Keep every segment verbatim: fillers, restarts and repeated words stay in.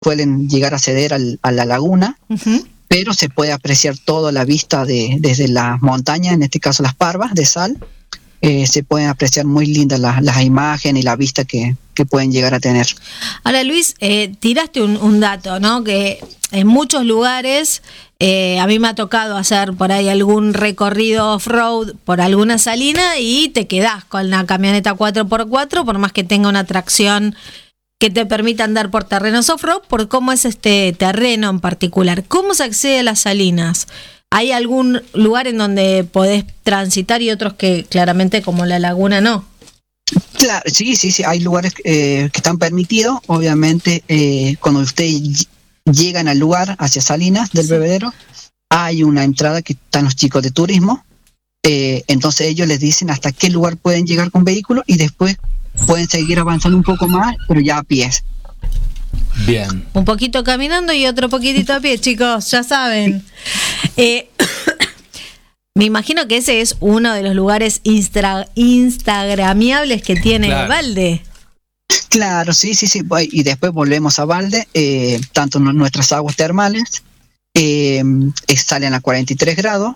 suelen llegar a acceder al, a la laguna, uh-huh. pero se puede apreciar toda la vista de, desde las montañas, en este caso las Parvas de sal. Eh, se pueden apreciar muy lindas las, las imágenes y la vista que, que pueden llegar a tener. Ahora, Luis, eh, tiraste un, un dato, ¿no? Que en muchos lugares, eh, a mí me ha tocado hacer por ahí algún recorrido off-road por alguna salina y te quedás con la camioneta cuatro por cuatro, por más que tenga una tracción que te permita andar por terrenos off-road, por cómo es este terreno en particular. ¿Cómo se accede a las salinas? ¿Hay algún lugar en donde podés transitar y otros que claramente, como la laguna, no? Claro, sí, sí, sí. Hay lugares eh, que están permitidos. Obviamente, eh, cuando ustedes llegan al lugar, hacia Salinas del sí. Bebedero, hay una entrada que están los chicos de turismo. Eh, entonces ellos les dicen hasta qué lugar pueden llegar con vehículos y después pueden seguir avanzando un poco más, pero ya a pies. Bien. Un poquito caminando y otro poquitito a pie, chicos, ya saben. Eh, me imagino que ese es uno de los lugares instra, instagramiables que tiene claro. Valde. Claro, sí, sí, sí. Y después volvemos a Valde, eh, tanto nuestras aguas termales eh, salen a cuarenta y tres grados.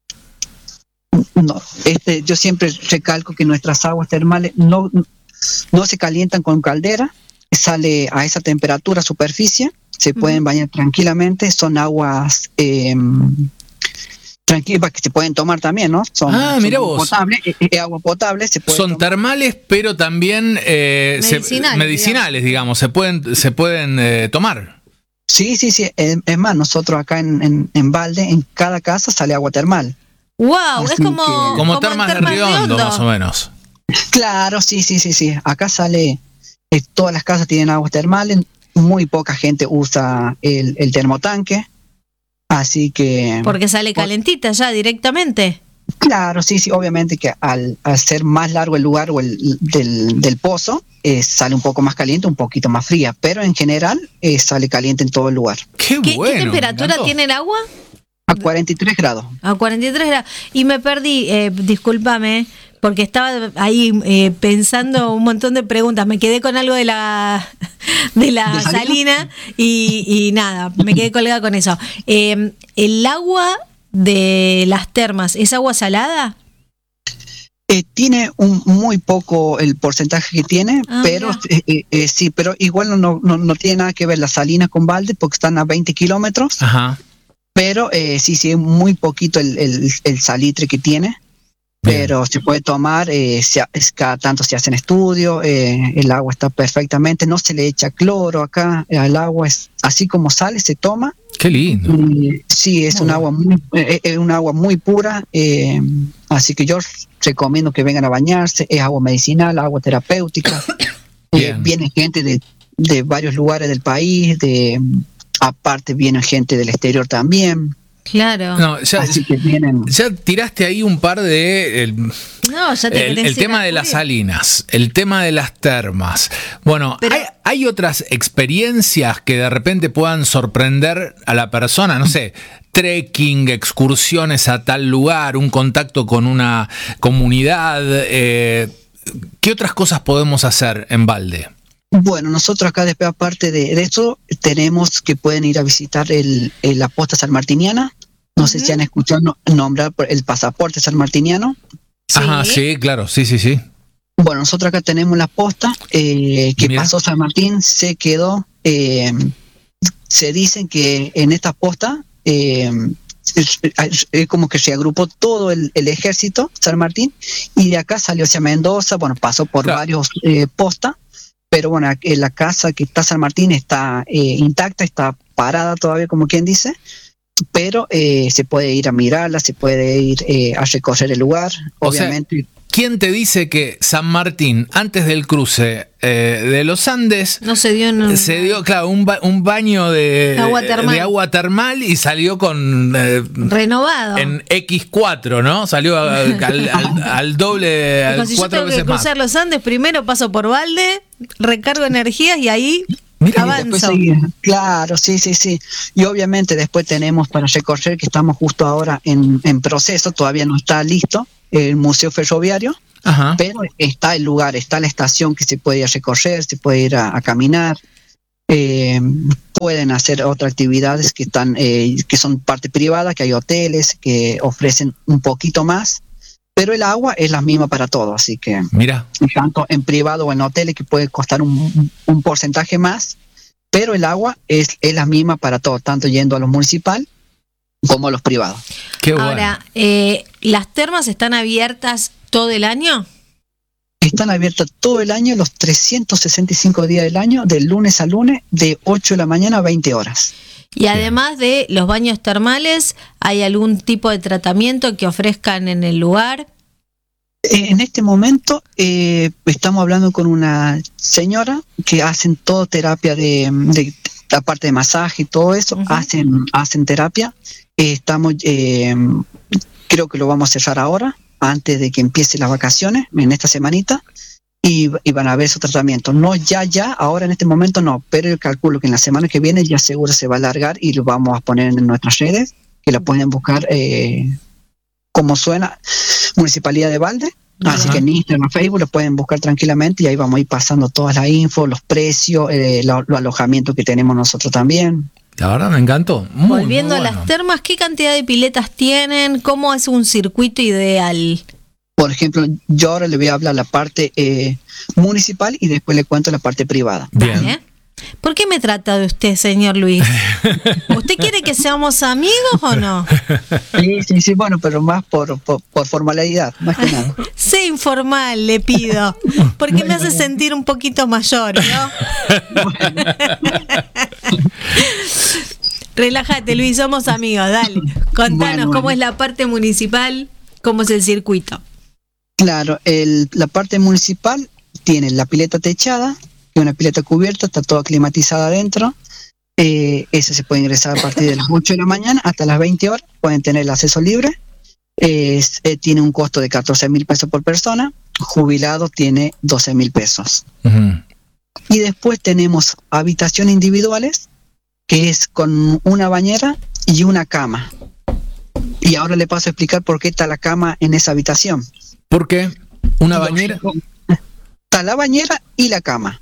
No, este, yo siempre recalco que nuestras aguas termales no, no se calientan con caldera. Sale a esa temperatura superficie, se pueden bañar tranquilamente, son aguas eh, tranquilas que se pueden tomar también, ¿no? Son, ah, son mira vos. Potable, es agua potable, se puede son tomar. Termales, pero también eh, medicinales, se, medicinales digamos. digamos, se pueden, se pueden eh, tomar. Sí, sí, sí, es, es más, nosotros acá en, en, en Valde, en cada casa sale agua termal. ¡Wow! Así es como... Que, como termas de Riondo, más o menos. Claro, sí, sí, sí, sí, acá sale... Eh, todas las casas tienen aguas termales, muy poca gente usa el, el termotanque, así que... Porque sale calentita ya directamente. Claro, sí, sí, obviamente que al, al ser más largo el lugar o el del, del pozo, eh, sale un poco más caliente, un poquito más fría, pero en general eh, sale caliente en todo el lugar. ¡Qué, ¿Qué, bueno, ¿qué temperatura tiene el agua? A cuarenta y tres grados. A cuarenta y tres grados. Y me perdí, eh, discúlpame, porque estaba ahí eh, pensando un montón de preguntas. Me quedé con algo de la de la ¿De salina y, y nada, me quedé colgada con eso. Eh, ¿El agua de las termas es agua salada? Eh, tiene un muy poco el porcentaje que tiene, ah, pero eh, eh, sí, pero igual no, no, no tiene nada que ver la salina con Valde porque están a veinte kilómetros. Ajá. Pero eh, sí, sí, es muy poquito el, el, el salitre que tiene, pero se puede tomar, eh, se, es, cada tanto se hacen estudios, eh, el agua está perfectamente, no se le echa cloro acá, al agua es así como sale, se toma. Qué lindo. Y, sí, es un agua muy, eh, es un agua muy pura, eh, así que yo recomiendo que vengan a bañarse, es agua medicinal, agua terapéutica. eh, viene gente de, de varios lugares del país, de... Aparte viene gente del exterior también. Claro. No, ya, Así que vienen... ya tiraste ahí un par de... El, no, ya te el, el tema de las salinas, el tema de las termas. Bueno, Pero... hay, hay otras experiencias que de repente puedan sorprender a la persona, no sé, trekking, excursiones a tal lugar, un contacto con una comunidad. Eh, ¿Qué otras cosas podemos hacer en Valde? Bueno, nosotros acá después aparte de, de eso tenemos que pueden ir a visitar el, el la posta sanmartiniana. No uh-huh. sé si han escuchado no, nombrar el pasaporte sanmartiniano. ¿Sí? Ajá, sí, claro, sí, sí, sí. Bueno, nosotros acá tenemos la posta eh, que Mira. pasó San Martín, se quedó. Eh, se dicen que en esta posta eh, es, es, es como que se agrupó todo el, el ejército San Martín y de acá salió hacia Mendoza. Bueno, pasó por claro. varios eh, postas. Pero bueno, la casa que está San Martín está eh, intacta, está parada todavía, como quien dice, pero eh, se puede ir a mirarla, se puede ir eh, a recorrer el lugar, o obviamente. Sea, ¿quién te dice que San Martín, antes del cruce eh, de los Andes, no se dio, no, se dio, claro, un, ba- un baño de agua termal. de agua termal y salió con eh, renovado en equis cuatro, ¿no? Salió a, al, al, al doble, al si cuatro yo tengo veces que cruzar más. los Andes, primero paso por Valde, recargo energías y ahí Mira, avanzo. Sí, claro, sí, sí, sí. Y obviamente después tenemos para recorrer, que estamos justo ahora en, en proceso, todavía no está listo, el Museo Ferroviario. Ajá. Pero está el lugar, está la estación que se puede ir a recorrer, se puede ir a, a caminar. eh, pueden hacer otras actividades que están eh, que son parte privada, que hay hoteles que ofrecen un poquito más, pero el agua es la misma para todos, así que mira, tanto en privado o en hoteles que puede costar un, un porcentaje más, pero el agua es, es la misma para todos, tanto yendo a lo municipal como a los privados. Qué bueno. Ahora, eh, ¿las termas están abiertas todo el año? Están abiertas todo el año, los trescientos sesenta y cinco días del año, de lunes a lunes, de ocho de la mañana a veinte horas. Y además de los baños termales, ¿hay algún tipo de tratamiento que ofrezcan en el lugar? En este momento eh, estamos hablando con una señora que hacen todo terapia de, de la parte de masaje y todo eso, uh-huh. hacen hacen terapia. Eh, estamos, eh, creo que lo vamos a cerrar ahora, antes de que empiece las vacaciones, en esta semanita, y, y van a ver su tratamiento. No ya, ya, ahora en este momento no, pero yo calculo que en la semana que viene ya seguro se va a alargar y lo vamos a poner en nuestras redes, que la pueden buscar eh, como suena, Municipalidad de Valde. Ajá. Así que en Instagram, en Facebook lo pueden buscar tranquilamente y ahí vamos a ir pasando toda la info, los precios, eh, los lo alojamientos que tenemos nosotros también. La verdad me encantó. Muy, Volviendo muy bueno. a las termas, ¿qué cantidad de piletas tienen? ¿Cómo es un circuito ideal? Por ejemplo, yo ahora le voy a hablar la parte eh, municipal y después le cuento la parte privada. Bien. ¿Eh? ¿Por qué me trata de usted, señor Luis? ¿Usted quiere que seamos amigos o no? Sí, sí, sí, bueno, pero más por, por, por formalidad, más que nada. Sé informal, le pido, porque me hace sentir un poquito mayor, ¿no? Bueno. Relájate, Luis, somos amigos, dale. Contanos Bueno, cómo bueno. es la parte municipal, cómo es el circuito. Claro, el, la parte municipal tiene la pileta techada, que es una pileta cubierta, está toda climatizada adentro. Eh, esa se puede ingresar a partir de las ocho de la mañana hasta las veinte horas, pueden tener el acceso libre. Eh, eh, tiene un costo de catorce mil pesos por persona, jubilado tiene doce mil pesos. Uh-huh. Y después tenemos habitaciones individuales, que es con una bañera y una cama. Y ahora le paso a explicar por qué está la cama en esa habitación. ¿Por qué? ¿Una bañera? Está la bañera y la cama.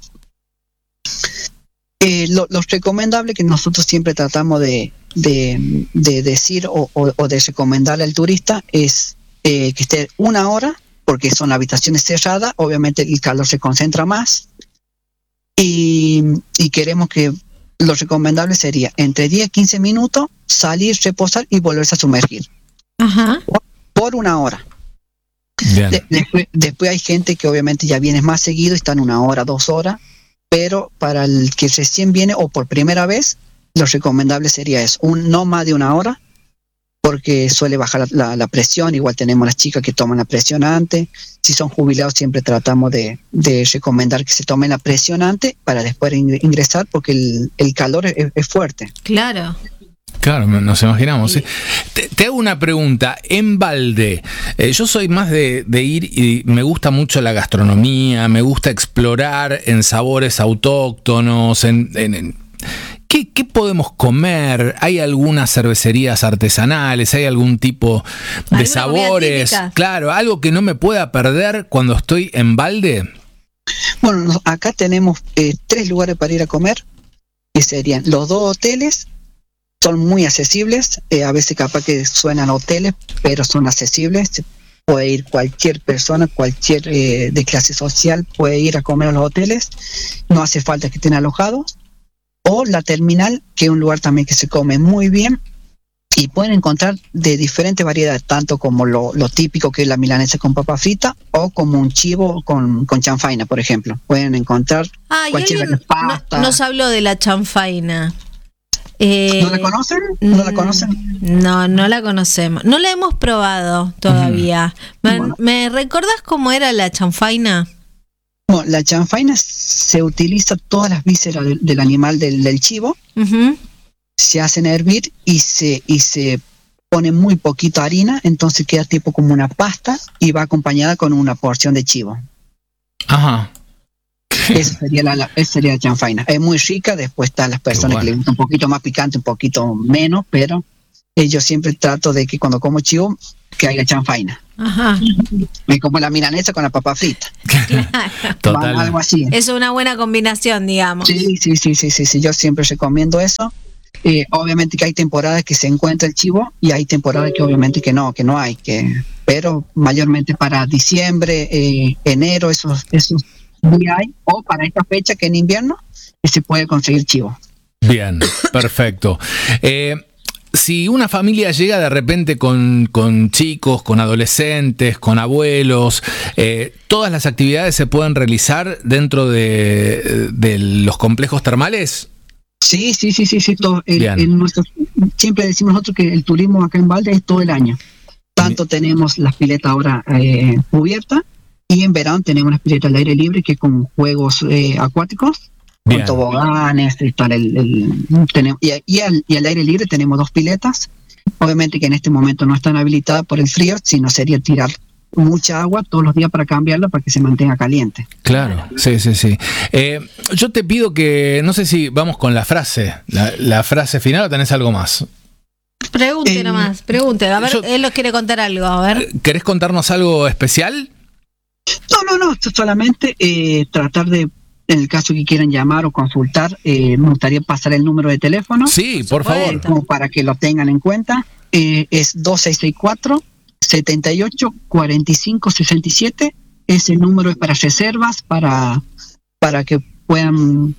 Eh, lo, lo recomendable que nosotros siempre tratamos de, de, de decir o, o, o de recomendarle al turista es eh, que esté una hora, porque son habitaciones cerradas, obviamente el calor se concentra más, y, y queremos que lo recomendable sería entre diez a quince minutos salir, reposar y volverse a sumergir. Ajá. Por, por una hora. Bien. De, después, después hay gente que obviamente ya viene más seguido y están una hora, dos horas, pero para el que recién viene o por primera vez, lo recomendable sería eso, un, no más de una hora, porque suele bajar la, la presión. Igual tenemos las chicas que toman la presión antes. Si son jubilados siempre tratamos de, de recomendar que se tomen la presión antes para después ingresar, porque el, el calor es, es fuerte. Claro. Claro, nos imaginamos. ¿Sí? Te, te hago una pregunta. En Valde, eh, yo soy más de, de ir y me gusta mucho la gastronomía, me gusta explorar en sabores autóctonos, en, en, en ¿qué, ¿qué podemos comer? ¿Hay algunas cervecerías artesanales? ¿Hay algún tipo de sabores? Claro, algo que no me pueda perder cuando estoy en Valde. Bueno, acá tenemos eh, tres lugares para ir a comer, que serían los dos hoteles. Son muy accesibles, eh, a veces capaz que suenan hoteles, pero son accesibles. Puede ir cualquier persona, cualquier eh, de clase social, puede ir a comer a los hoteles, no hace falta que estén alojados. O la terminal, que es un lugar también que se come muy bien, y pueden encontrar de diferentes variedades, tanto como lo, lo típico que es la milanesa con papa frita, o como un chivo con, con chanfaina, por ejemplo. Pueden encontrar ah, cualquier alguien pasta. No, nos habló de la chanfaina. Eh, ¿No la conocen? ¿No la conocen? No, no la conocemos. No la hemos probado todavía. Uh-huh. ¿Me, Bueno. ¿Me recordás cómo era la chanfaina? Bueno, la chanfaina se utiliza todas las vísceras del, del animal, del, del chivo, Uh-huh. se hacen hervir y se, y se pone muy poquita harina, entonces queda tipo como una pasta y va acompañada con una porción de chivo. Ajá. Esa sería la, la, esa sería la chanfaina. Es muy rica. Después están las personas bueno. que les gusta un poquito más picante, un poquito menos, pero eh, yo siempre trato de que cuando como chivo, que haya chanfaina. Ajá. Es como la milanesa con la papa frita. Total. Algo así. Es una buena combinación, digamos. Sí, sí, sí, sí, sí, sí. Yo siempre recomiendo eso. Eh, obviamente que hay temporadas que se encuentra el chivo y hay temporadas que obviamente que no, que no hay, que pero mayormente para diciembre, eh, enero, esos, esos días hay, o para esta fecha que en invierno que se puede conseguir chivo. Bien, perfecto. Eh, si una familia llega de repente con, con chicos, con adolescentes, con abuelos, eh, ¿todas las actividades se pueden realizar dentro de, de los complejos termales? Sí, sí, sí, sí, sí. Todo, el, en nuestro, siempre decimos nosotros que el turismo acá en Valde es todo el año. Tanto Bien. Tenemos las piletas ahora eh, cubiertas y en verano tenemos las piletas al aire libre que con juegos eh, acuáticos. Bien. Con toboganes, el, el, tenemos, y, y, al, y al aire libre tenemos dos piletas. Obviamente que en este momento no están habilitadas por el frío, sino sería tirar mucha agua todos los días para cambiarla para que se mantenga caliente. Claro, sí, sí, sí. Eh, yo te pido que, no sé si vamos con la frase, la, la frase final o tenés algo más. Pregunte eh, nomás, pregunte. A ver, yo, él nos quiere contar algo, a ver. ¿Querés contarnos algo especial? No, no, no, solamente eh, tratar de, en el caso que quieran llamar o consultar, eh, me gustaría pasar el número de teléfono. Sí, por favor. Como para que lo tengan en cuenta. Eh, es dos seis seis cuatro, setenta y ocho, cuarenta y cinco, sesenta y siete. Ese número es para reservas, para, para que puedan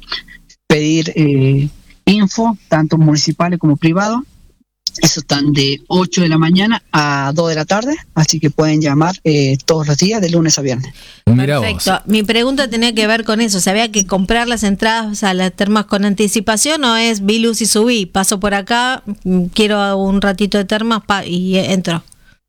pedir eh, info, tanto municipales como privados. Eso están de ocho de la mañana a dos de la tarde, así que pueden llamar eh, todos los días, de lunes a viernes. Mira Perfecto. Vos. Mi pregunta tenía que ver con eso. ¿Sabía que comprar las entradas a las termas con anticipación o es vi luz y subí? Paso por acá, quiero un ratito de termas pa- y entro.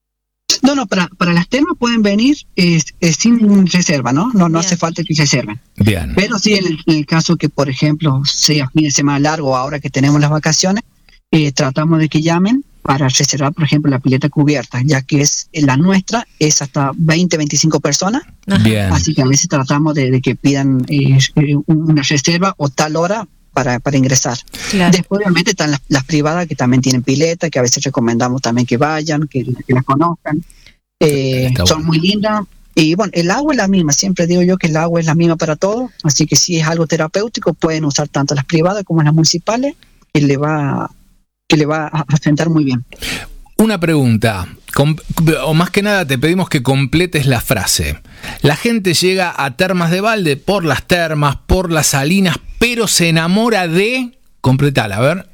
No, no, para, para las termas pueden venir eh, eh, sin reserva, ¿no? No, no Bien. hace falta que reserven. Bien. Pero sí, en el, en el caso que, por ejemplo, sea fin de semana largo, ahora que tenemos las vacaciones, eh, tratamos de que llamen para reservar, por ejemplo, la pileta cubierta, ya que es la nuestra, es hasta veinte, veinticinco personas. Bien. Así que a veces tratamos de, de que pidan eh, una reserva o tal hora para, para ingresar. Claro. Después, obviamente, están las, las privadas que también tienen pileta, que a veces recomendamos también que vayan, que, que las conozcan. Eh, son bueno. muy lindas. Y bueno, el agua es la misma, siempre digo yo que el agua es la misma para todos, así que si es algo terapéutico, pueden usar tanto las privadas como las municipales, que le va, que le va a sentar muy bien. Una pregunta, com- o más que nada te pedimos que completes la frase. La gente llega a Termas de Valde por las termas, por las salinas, pero se enamora de... Completala, a ver.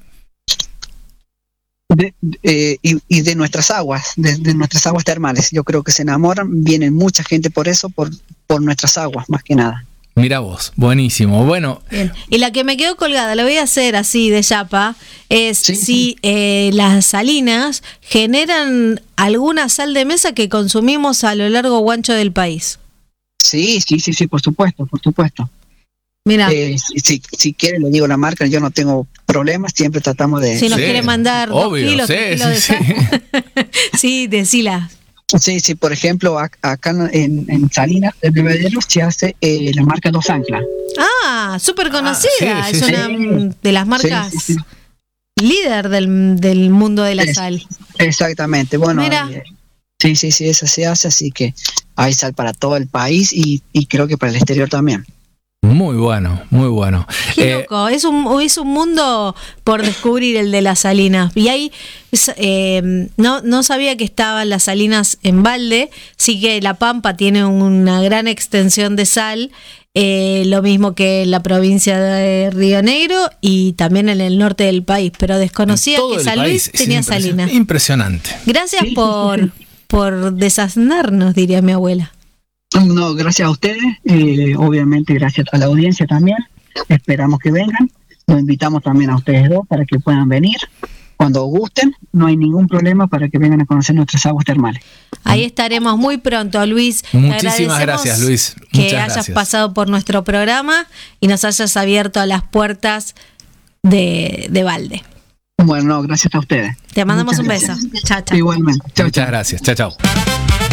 De, eh, y, y de nuestras aguas, de, de nuestras aguas termales. Yo creo que se enamoran, vienen mucha gente por eso, por, por nuestras aguas, más que nada. Mira vos, buenísimo. Bueno. Bien. Y la que me quedó colgada, la voy a hacer así de chapa, es Sí, si sí. eh, las salinas generan alguna sal de mesa que consumimos a lo largo o ancho del país. Sí, sí, sí, sí, por supuesto, por supuesto. Mira, Eh, si, si, si quiere, le digo la marca, yo no tengo problemas, siempre tratamos de... si nos Sí, quiere mandar obvio, dos kilos, sí, tres kilos sí, de sal. Sí, decila. Sí, sí, por ejemplo, ac- acá en, en Salinas del Bebedero se hace eh, la marca Dos Anclas. Ah, súper conocida. Ah, sí, es sí, una sí. de las marcas Sí, sí, sí. líder del, del mundo de la Es- sal. Exactamente, bueno, Mira. eh, sí, sí, sí, eso se hace, así que hay sal para todo el país y, y creo que para el exterior también. Muy bueno, muy bueno. Qué Eh, loco, es un, es un mundo por descubrir el de las salinas. Y ahí eh, no, no sabía que estaban las salinas en Valde, sí que La Pampa tiene una gran extensión de sal, eh, lo mismo que la provincia de Río Negro y también en el norte del país, pero desconocía todo que el San país Luis es tenía impresion- salinas. Impresionante. Gracias Sí, sí, por, sí, sí. por desasnarnos, diría mi abuela. No, gracias a ustedes, eh, obviamente gracias a la audiencia también, esperamos que vengan, los invitamos también a ustedes dos para que puedan venir cuando gusten, no hay ningún problema para que vengan a conocer nuestras aguas termales. Ahí estaremos muy pronto, Luis. Te Muchísimas agradecemos gracias, Luis. Que Muchas hayas gracias. pasado por nuestro programa y nos hayas abierto las puertas de, de Valde. Bueno, no, gracias a ustedes. Te mandamos Muchas un gracias. beso. Chao, chao. Igualmente. Chao, Muchas chao. gracias. Chao, chao.